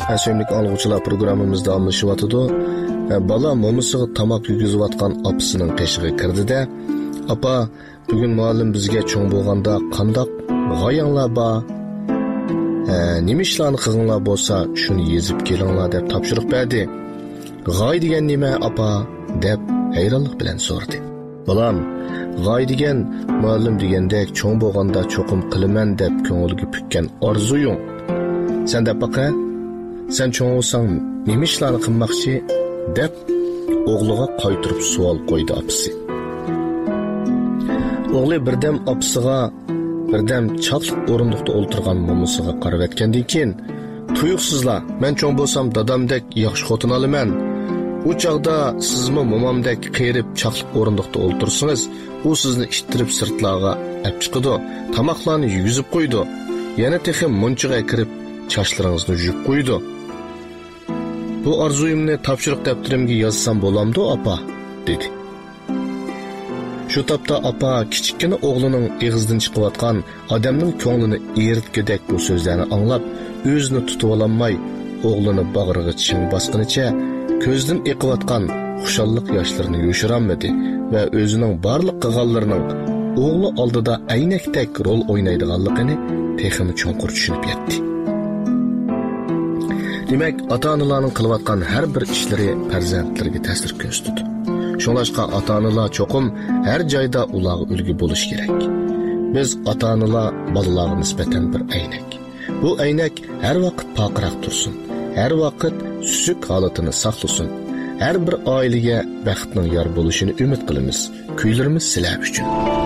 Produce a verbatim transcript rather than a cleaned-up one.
Әсемlik алғычылар программамызда almışıvatıdı. Bala momusiga tamoq yegizayotgan opasining peshiga kirdi-da, "Apa, bugun muallim bizga cho'ng bo'lganda qandoq g'oyanglar bor? Nima ishlarni qilinglar bo'lsa, shuni yezib kelinglar" deb topshiriq berdi. "G'oy degan nima, apa?" deb hayronlik bilan so'radi. "Bolam, g'oy degan muallim degandek cho'ng bo'lganda cho'qim qilaman deb ko'ngilga pukkan orzuying. Sen deb baqa, sen cho'ng bo'lsang nima ishlarni qilmoqchi?" deb o'g'liga qaytirib savol qo'ydi opasi. O'g'li birdam opasiga, birdam chaqliq o'rindiqda o'ltirgan momasiga qarab aytgandan keyin, "Tuyuqsizlar, men cho'ng bo'lsam dadamdek yaxshi xotin olaman. U chaqda sizmi momamdek qerib chaqliq o'rindiqda o'ltirsangiz, u sizni ishtirib sirtlarga olib chiqadi, tamoqlarni yugizib qo'ydi. Yana texim munchiga kirib chashlaringizni yuvib qo'ydi. Bu arzuyimni topshiriq daftarimga yozsam bo'lamdi, apa?" dedi. Shu topda apa kichikkina o'g'lining eg'izdan chiqayotgan odamning ko'nglini eritgidek bu so'zlarni anglab, o'zini tutib ololmay, o'g'lini bag'riga ching bosqinicha ko'zdan eqiyotgan xushalliq yoshlarini yo'shirolmadi va o'zining barliq qilganlarining o'g'li oldida aynakdek rol o'ynaydiganligini texmi cho'nqur tushunib yetdi. Demak, ota-onalarning qilayotgan har bir ishlari farzandlariga ta'sir ko'rsatadi. Shunlashqa ota-onalar cho'qim har joyda ularga ulgu bo'lish kerak. Biz ota-onalar bolalarga nisbatan bir aynak. Bu aynak har vaqt poqiroq tursin, har vaqt susuk holatini saqlasin. Har bir oilaga baxtning yor bo'lishini umid qilamiz. Kuylarimiz sizlar uchun.